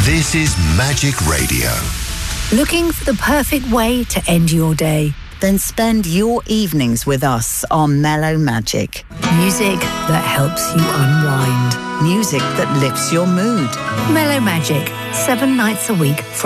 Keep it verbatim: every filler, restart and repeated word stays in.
This is Magic Radio. Looking for the perfect way to end your day? Then spend your evenings with us on Mellow Magic. Music that helps you unwind. Music that lifts your mood. Mellow Magic, seven nights a week from